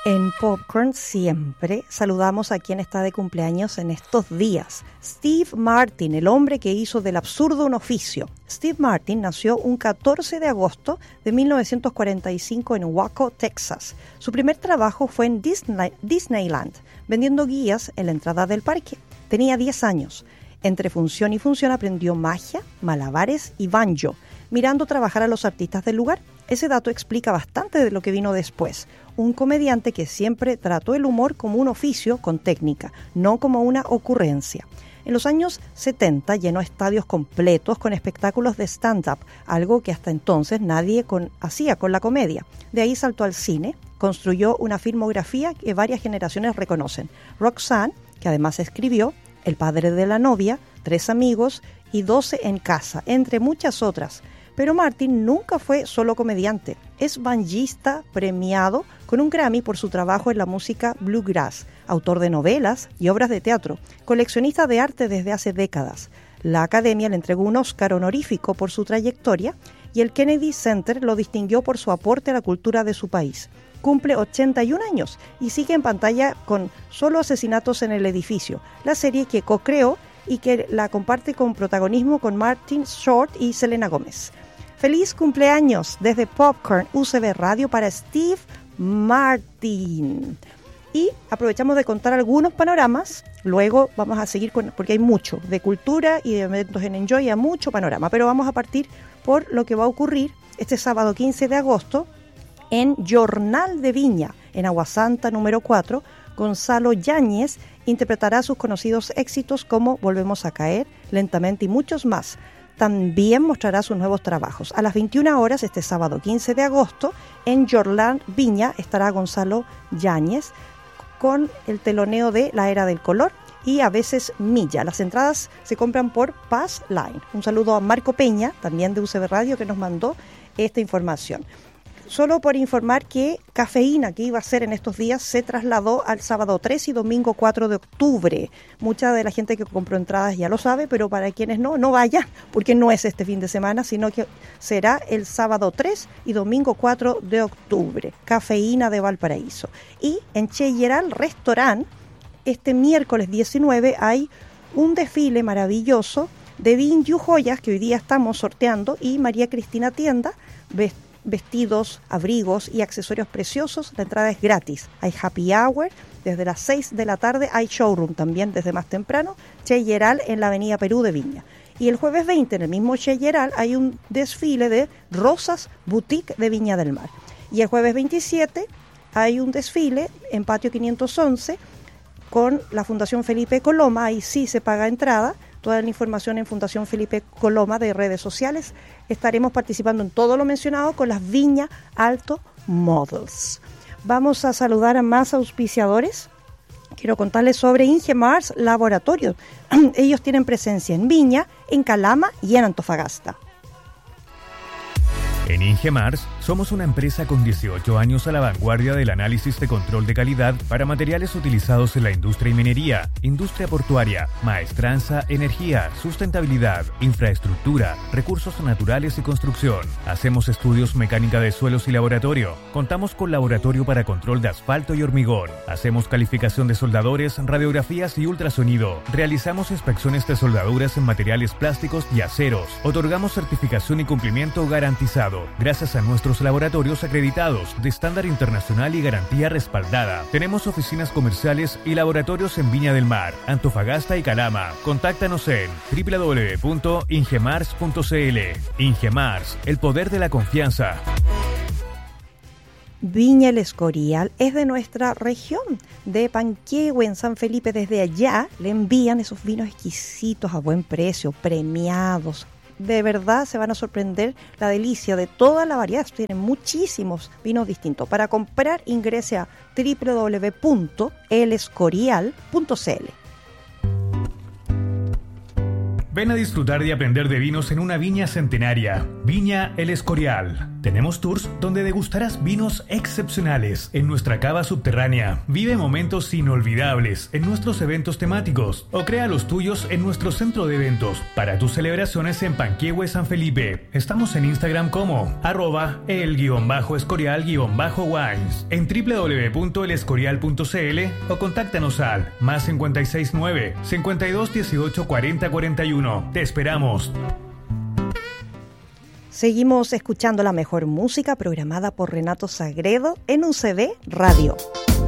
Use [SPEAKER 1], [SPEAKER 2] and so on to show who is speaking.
[SPEAKER 1] En Popcorn siempre saludamos a quien está de cumpleaños en estos días. Steve Martin, el hombre que hizo del absurdo un oficio. Steve Martin nació un 14 de agosto de 1945 en Waco, Texas. Su primer trabajo fue en Disneyland, vendiendo guías en la entrada del parque. Tenía 10 años. Entre función y función aprendió magia, malabares y banjo, mirando trabajar a los artistas del lugar. Ese dato explica bastante de lo que vino después. Un comediante que siempre trató el humor como un oficio con técnica, no como una ocurrencia. En los años 70 llenó estadios completos con espectáculos de stand-up, algo que hasta entonces nadie hacía con la comedia. De ahí saltó al cine, construyó una filmografía que varias generaciones reconocen. Roxanne, que además escribió El padre de la novia, Tres amigos y 12 en casa, entre muchas otras. Pero Martin nunca fue solo comediante. Es banjista premiado con un Grammy por su trabajo en la música bluegrass, autor de novelas y obras de teatro, coleccionista de arte desde hace décadas. La Academia le entregó un Oscar honorífico por su trayectoria y el Kennedy Center lo distinguió por su aporte a la cultura de su país. Cumple 81 años y sigue en pantalla con Solo asesinatos en el edificio, la serie que co-creó y que la comparte con protagonismo con Martin Short y Selena Gómez. ¡Feliz cumpleaños desde Popcorn UCB Radio para Steve Martin! Y aprovechamos de contar algunos panoramas, luego vamos a seguir porque hay mucho de cultura y de eventos en Enjoy, hay mucho panorama, pero vamos a partir por lo que va a ocurrir este sábado 15 de agosto en Jornal de Viña, en Aguasanta número 4, Gonzalo Yáñez interpretará sus conocidos éxitos como Volvemos a caer, Lentamente y muchos más. También mostrará sus nuevos trabajos. A las 21 horas, este sábado 15 de agosto, en Jornal Viña estará Gonzalo Yáñez con el teloneo de La Era del Color y a veces Milla. Las entradas se compran por Pass Line. Un saludo a Marco Peña, también de UCB Radio, que nos mandó esta información. Solo por informar que Cafeína, que iba a ser en estos días, se trasladó al sábado 3 y domingo 4 de octubre. Mucha de la gente que compró entradas ya lo sabe, pero para quienes no vayan, porque no es este fin de semana, sino que será el sábado 3 y domingo 4 de octubre. Cafeína de Valparaíso. Y en Cheyeral Restaurant, este miércoles 19 hay un desfile maravilloso de Binju Joyas, que hoy día estamos sorteando, y María Cristina Tienda, vestidos, abrigos y accesorios preciosos. La entrada es gratis. Hay happy hour desde las 6 de la tarde. Hay showroom también desde más temprano. Cheyeral en la avenida Perú de Viña. Y el jueves 20 en el mismo Cheyeral hay un desfile de Rosas Boutique de Viña del Mar. Y el jueves 27 hay un desfile en Patio 511 con la Fundación Felipe Coloma. Ahí sí se paga entrada. Toda la información en Fundación Felipe Coloma de redes sociales. Estaremos participando en todo lo mencionado con las Viña Alto Models. Vamos a saludar a más auspiciadores. Quiero contarles sobre Ingemars Laboratorio. Ellos tienen presencia en Viña, en Calama y en Antofagasta.
[SPEAKER 2] En Ingemars somos una empresa con 18 años a la vanguardia del análisis de control de calidad para materiales utilizados en la industria y minería, industria portuaria, maestranza, energía, sustentabilidad, infraestructura, recursos naturales y construcción. Hacemos estudios mecánica de suelos y laboratorio. Contamos con laboratorio para control de asfalto y hormigón. Hacemos calificación de soldadores, radiografías y ultrasonido. Realizamos inspecciones de soldaduras en materiales plásticos y aceros. Otorgamos certificación y cumplimiento garantizado. Gracias a nuestros laboratorios acreditados de estándar internacional y garantía respaldada. Tenemos oficinas comerciales y laboratorios en Viña del Mar, Antofagasta y Calama. Contáctanos en www.ingemars.cl. Ingemars, el poder de la confianza.
[SPEAKER 1] Viña El Escorial es de nuestra región, de Panquehue, en San Felipe. Desde allá le envían esos vinos exquisitos a buen precio, premiados. De verdad se van a sorprender la delicia de toda la variedad. Tienen muchísimos vinos distintos. Para comprar ingrese a www.elescorial.cl.
[SPEAKER 2] Ven a disfrutar y aprender de vinos en una viña centenaria. Viña El Escorial. Tenemos tours donde degustarás vinos excepcionales en nuestra cava subterránea. Vive momentos inolvidables en nuestros eventos temáticos o crea los tuyos en nuestro centro de eventos para tus celebraciones en Panquehue, San Felipe. Estamos en Instagram como @el_escorial_wines, en www.elescorial.cl o contáctanos al +569 52 18 40 41. Te esperamos.
[SPEAKER 1] Seguimos escuchando la mejor música programada por Renato Sagredo en UCB Radio.